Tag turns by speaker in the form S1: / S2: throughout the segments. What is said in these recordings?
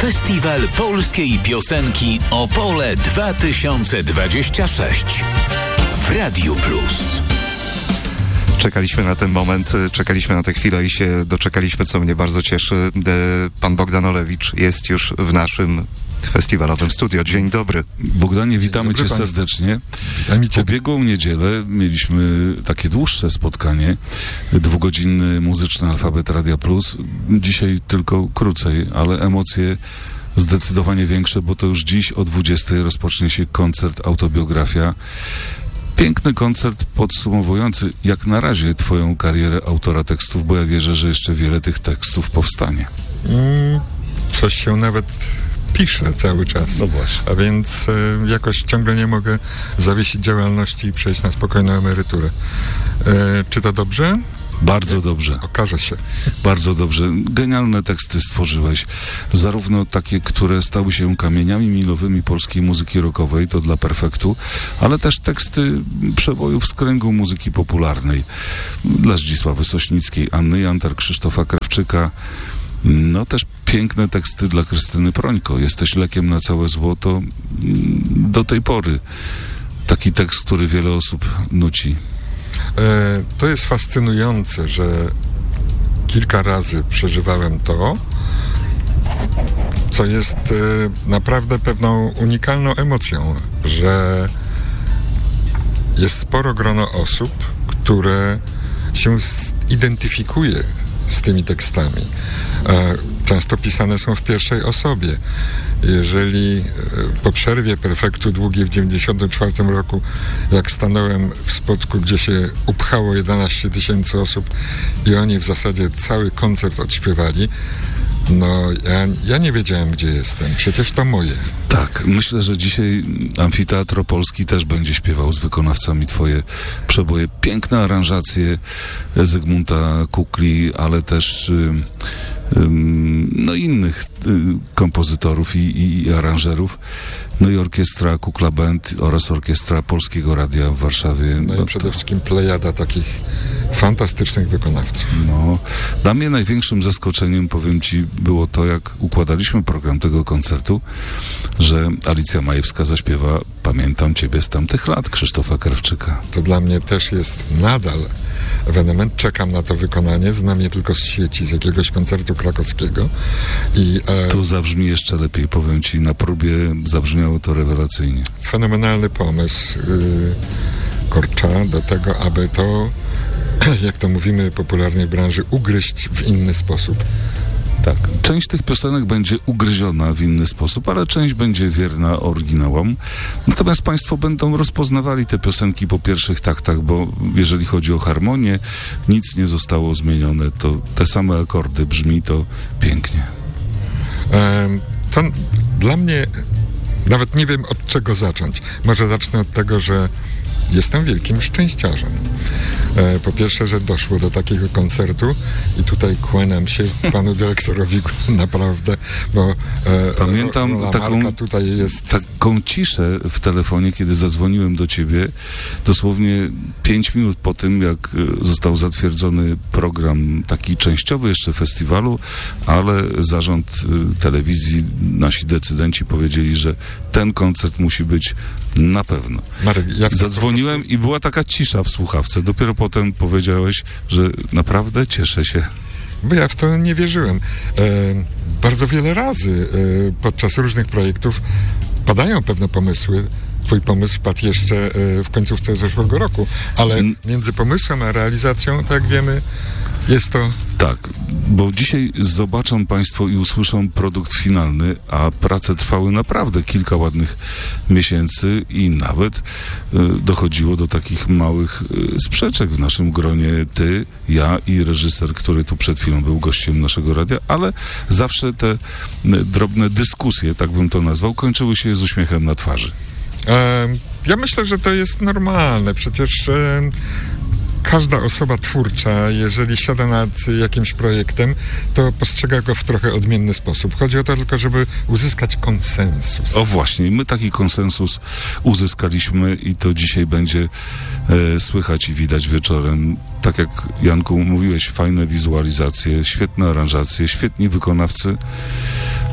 S1: Festiwal Polskiej Piosenki Opole 2026 w Radiu Plus.
S2: Czekaliśmy na ten moment, czekaliśmy na tę chwilę i się doczekaliśmy, co mnie bardzo cieszy. Pan Bogdan Olewicz jest już w naszym festiwalowym studio. Dzień dobry.
S3: Bogdanie, witamy Cię serdecznie. W ubiegłą niedzielę mieliśmy takie dłuższe spotkanie, 2-godzinny muzyczny alfabet Radia Plus. Dzisiaj tylko krócej, ale emocje zdecydowanie większe, bo to już dziś o 20:00 rozpocznie się koncert Autobiografia. Piękny koncert podsumowujący jak na razie Twoją karierę autora tekstów, bo ja wierzę, że jeszcze wiele tych tekstów powstanie.
S4: Coś się nawet pisze cały czas.
S3: No właśnie.
S4: A więc jakoś ciągle nie mogę zawiesić działalności i przejść na spokojną emeryturę. Czy to dobrze?
S3: Bardzo dobrze.
S4: Okaże się.
S3: Bardzo dobrze. Genialne teksty stworzyłeś. Zarówno takie, które stały się kamieniami milowymi polskiej muzyki rockowej, to dla perfektu, ale też teksty przebojów z kręgu muzyki popularnej. Dla Zdzisławy Sośnickiej, Anny Jantar, Krzysztofa Krawczyka. No też piękne teksty dla Krystyny Prońko. Jesteś lekiem na całe złoto. Do tej pory taki tekst, który wiele osób nuci.
S4: To jest fascynujące, że kilka razy przeżywałem to, co jest naprawdę pewną unikalną emocją, że jest sporo grono osób, które się identyfikuje z tymi tekstami. Często pisane są w pierwszej osobie. Jeżeli po przerwie perfektu długiej w 1994 roku, jak stanąłem w spotku, gdzie się upchało 11 000 osób i oni w zasadzie cały koncert odśpiewali, no ja nie wiedziałem, gdzie jestem. Przecież to moje.
S3: Tak, myślę, że dzisiaj Amfiteatr Opolski też będzie śpiewał z wykonawcami Twoje przeboje. Piękne aranżacje Zygmunta Kukli, ale też innych kompozytorów i aranżerów. No i orkiestra Kukla Band oraz orkiestra Polskiego Radia w Warszawie.
S4: No i przede wszystkim plejada takich fantastycznych wykonawców.
S3: No, dla mnie największym zaskoczeniem, powiem Ci, było to, jak układaliśmy program tego koncertu, że Alicja Majewska zaśpiewa Pamiętam Ciebie z tamtych lat Krzysztofa Krawczyka.
S4: To dla mnie też jest nadal ewenement. Czekam na to wykonanie. Znam je tylko z sieci, z jakiegoś koncertu krakowskiego.
S3: Tu zabrzmi jeszcze lepiej, powiem Ci, na próbie zabrzmiało to rewelacyjnie.
S4: Fenomenalny pomysł Korcza do tego, aby to, jak to mówimy popularnie w branży, ugryźć w inny sposób.
S3: Tak, część tych piosenek będzie ugryziona w inny sposób, ale część będzie wierna oryginałom. Natomiast Państwo będą rozpoznawali te piosenki po pierwszych taktach, bo jeżeli chodzi o harmonię, nic nie zostało zmienione. To te same akordy, brzmi to pięknie.
S4: To dla mnie, nawet nie wiem od czego zacząć. Może zacznę od tego, że jestem wielkim szczęściarzem. Po pierwsze, że doszło do takiego koncertu i tutaj kłaniam się panu dyrektorowi naprawdę, bo
S3: pamiętam
S4: tutaj jest...
S3: taką ciszę w telefonie, kiedy zadzwoniłem do ciebie, dosłownie 5 minut po tym, jak został zatwierdzony program taki częściowy jeszcze festiwalu, ale zarząd telewizji, nasi decydenci powiedzieli, że ten koncert musi być na pewno.
S4: Marek, ja
S3: zadzwoniłem i była taka cisza w słuchawce. Dopiero potem powiedziałeś, że naprawdę cieszę się.
S4: Bo ja w to nie wierzyłem. Bardzo wiele razy podczas różnych projektów padają pewne pomysły. Twój pomysł padł jeszcze w końcówce zeszłego roku, ale między pomysłem a realizacją, tak jak wiemy, jest to...
S3: Tak, bo dzisiaj zobaczą Państwo i usłyszą produkt finalny, a prace trwały naprawdę kilka ładnych miesięcy i nawet dochodziło do takich małych sprzeczek w naszym gronie. Ty, ja i reżyser, który tu przed chwilą był gościem naszego radia, ale zawsze te drobne dyskusje, tak bym to nazwał, kończyły się z uśmiechem na twarzy.
S4: Ja myślę, że to jest normalne. Przecież każda osoba twórcza, jeżeli siada nad jakimś projektem, to postrzega go w trochę odmienny sposób. Chodzi o to tylko, żeby uzyskać konsensus.
S3: O właśnie, my taki konsensus uzyskaliśmy i to dzisiaj będzie słychać i widać wieczorem. Tak jak, Janku, mówiłeś, fajne wizualizacje, świetne aranżacje, świetni wykonawcy.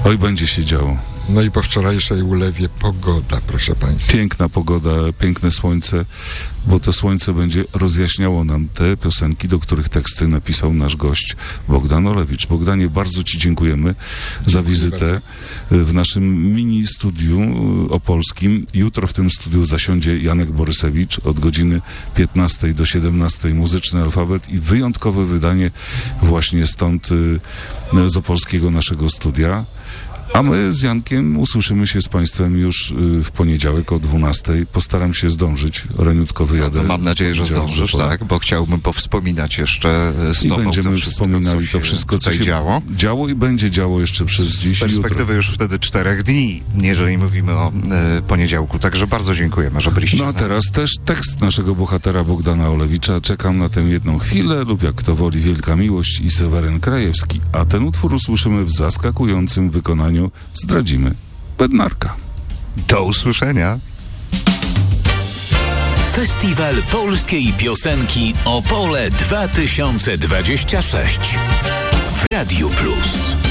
S3: Oj, będzie się działo.
S4: No i po wczorajszej ulewie pogoda, proszę Państwa.
S3: Piękna pogoda, piękne słońce, bo to słońce będzie rozjaśniało nam te piosenki, do których teksty napisał nasz gość Bogdan Olewicz. Bogdanie, bardzo Ci dziękujemy za wizytę w naszym mini studiu opolskim. Jutro w tym studiu zasiądzie Janek Borysewicz od godziny 15 do 17. Muzyczny Alfabet i wyjątkowe wydanie właśnie stąd z opolskiego naszego studia. A my z Jankiem usłyszymy się z Państwem już w poniedziałek o 12:00. Postaram się zdążyć. Raniutko wyjadę.
S2: No, mam nadzieję, że zdążysz, tak, bo chciałbym powspominać jeszcze z Tobą
S3: i będziemy
S2: wszystko,
S3: wspominali
S2: co
S3: to wszystko, co się
S2: działo
S3: i będzie działo jeszcze przez dziś.
S2: Z perspektywy już wtedy 4 dni, jeżeli mówimy o poniedziałku. Także bardzo dziękujemy, że byliście
S3: No a teraz też tekst naszego bohatera Bogdana Olewicza. Czekam na tę jedną chwilę lub jak kto woli Wielka Miłość i Seweryn Krajewski. A ten utwór usłyszymy w zaskakującym wykonaniu. Zdradzimy Bednarka.
S2: Do usłyszenia.
S1: Festiwal Polskiej Piosenki Opole 2026 w Radiu Plus.